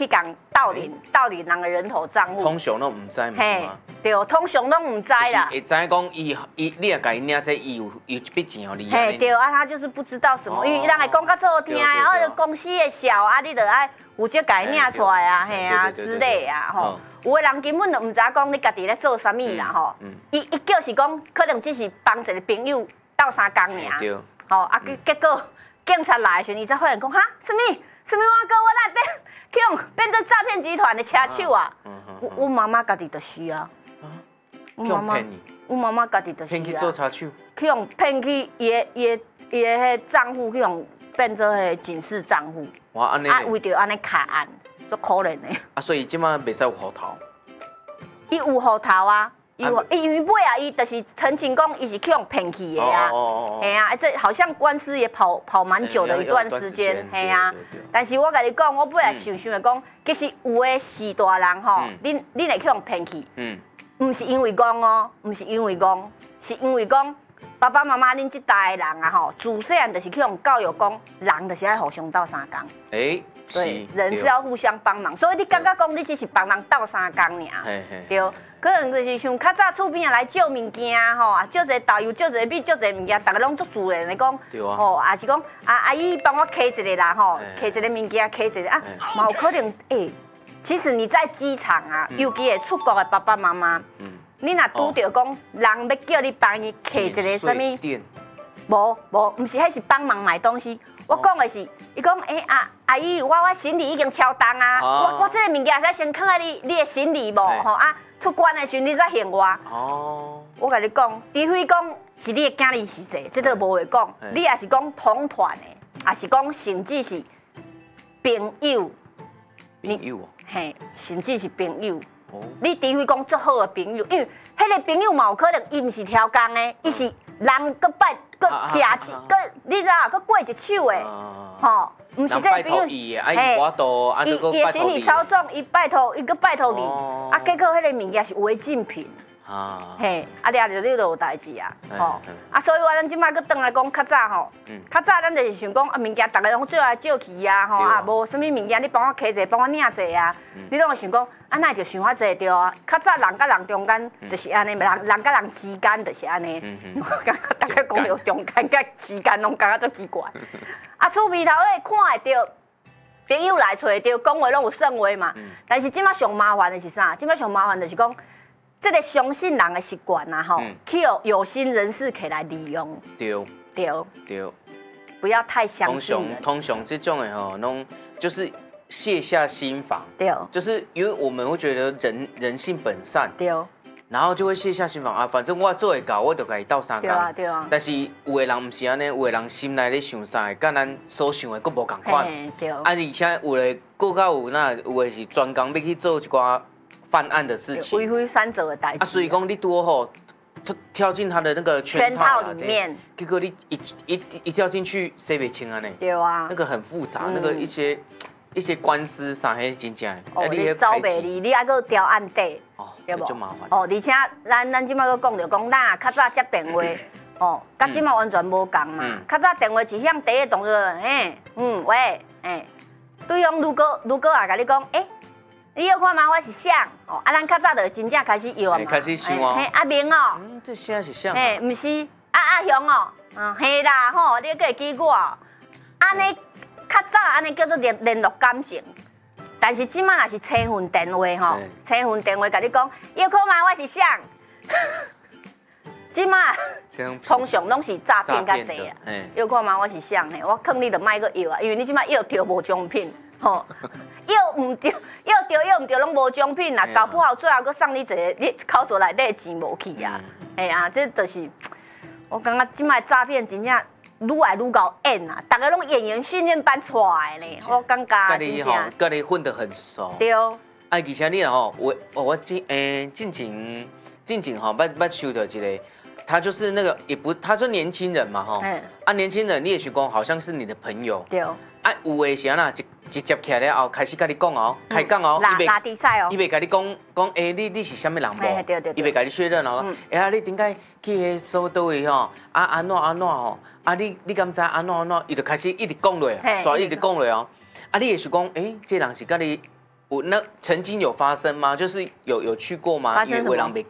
去共盗领人的人头账户。 通常都唔知，唔是吗？ 对，通常都唔知啦。 会知讲伊，你也甲伊领这，伊有一笔钱互你。 嘿，对啊，他就是不知道什么，因为人会讲较好听，然后公司的小啊，你得爱有这甲伊领出来啊，嘿啊之类啊，吼。有的人根本就唔知讲你家己咧做啥物啦，吼。伊就是讲，可能只是帮一个朋友斗相共尔。 对。 吼啊，结果警察来的时候，伊才发现讲哈，什么我哥我来变成诈骗集团的车手啊！我妈妈家己就是啊。我妈妈家己就是啊。 骗去做车手。 去用骗去伊的迄账户去用变做迄警示账户。 哇，安尼。 啊，为着安尼卡案，足可怜的。 啊，所以即马袂使有户头。 伊有户头啊，因为尾啊，伊就是澄清讲，伊是去用骗去的啊。嘿啊，这好像官司也跑蛮久的一段时间，嘿啊。但是我甲你讲，我本来想的讲，其实有的是大人吼，恁会去用骗去。唔是因为讲哦，唔是因为讲，是因为讲爸爸妈妈恁这代的人啊吼，自细汉就是去用教育讲，人就是爱互相斗相共。对，人是要互相帮忙，所以你感觉讲你只是帮人斗相共尔，对。可能就是像较早厝边来借物件吼，啊借一个豆油，借一个米，借一个物件，大家拢足自然的讲，吼，也是讲阿姨帮我摕一个啦吼，摕一个物件，摕一个啊，嘛有可能其实你在机场啊，尤其是出国的爸爸妈妈，你若拄到讲人要叫你帮伊摕一个什么，唔是，迄是帮忙买东西。我讲的是，伊讲阿姨，我行李已经超重啊，我这个物件使先放在你的行李无吼啊，出关的时候你再还我。我甲你讲，除非讲是你的囝儿是谁，这都无话讲。你也是讲同团的，也是讲甚至是朋友。 朋友哦。 嘿，甚至是朋友。你除非讲足好的朋友，因为迄个朋友嘛有可能伊毋是挑工的，伊是人搁拜搁食搁你知道搁过一手的，吼，毋是这个朋友。伊的行李超重，伊搁拜托你，啊，结果迄个物件是违禁品。嘿，啊，掠着你就有代志啊，吼，啊，所以我咱即摆搁转来讲较早吼，较早咱就是想讲啊，物件逐个拢借来借去啊，吼啊，无啥物物件你帮我摕一个，帮我领一个啊，你拢会想讲啊，那就想遐济对啊，较早人甲人中间就是安尼，人甲人之间就是安尼，我感觉大家讲到中间甲之间拢感觉足奇怪，啊，厝边头看会到。朋友来找到，讲话拢有算话嘛，但是即摆上麻烦的是啥？即摆上麻烦就是讲。这个相信人的习惯呐，吼，去有心人士可以来利用。对，不要太相信人。 通常这种的吼，拢就是卸下心防。 对， 就是因为我们会觉得人性本善。 对。 然后就会卸下心防啊，反正我做会到，我就甲伊斗相共。 对啊。 但是有的人唔是安尼，有的人心内咧想啥，甲咱所想的佫无共款。 对。 啊，而且有的佫较有有的是专工要去做一寡。犯案的事情， 为非三者的代志。 啊，所以讲你多吼，跳进他的那个圈套里面， 结果你一跳进去，洗不清啊呢？ 对啊， 那个很复杂，那个一些官司啥迄真正。 你走袂离，你还佫调案底， 对不？就麻烦。 而且咱即摆佫讲着讲，咱较早接电话，甲即摆完全无共嘛。较早电话是向第一动作，喂，对方如果也甲你讲，你要看吗？我是想咱较早就真正开始摇嘛。 开始想哦。 阿明哦。 这声是啥？ 毋是阿雄哦。嘿啦吼，你个会记我。安尼较早安尼叫做联络感情，但是即摆若是车份电话吼，车份电话甲你讲，要看吗？我是想。即摆通常拢是诈骗较济啊。要看吗？我是想呢，我劝你就莫阁摇啊，因为你即摆摇着无奖品，吼。要唔对，要唔对，拢无奖品啦，搞不好最后佫送你一个，你口袋内底的钱无去啊！哎呀，这就是我感觉即摆诈骗真正愈来愈搞演啊，大家拢演员训练班出来呢，我感觉真正。 跟你混得很熟。 对。 而且你吼，我近前吼，捌收到一个，他就是那个也不，他说年轻人嘛吼，啊年轻人你也许讲好像是你的朋友。 对。 啊，有的是安那一接起来了后，开始甲你讲哦，开讲哦， 拉比赛哦， 伊袂甲你讲，你是啥物人无？ 对。 伊袂甲你确认哦，你顶解去迄所倒位吼，安怎吼，你敢知安怎，伊就开始一直讲落，煞一直讲落哦，你会想讲，这人是甲你那曾经有发生吗？就是有去过吗？ 发生什么？ 为人袂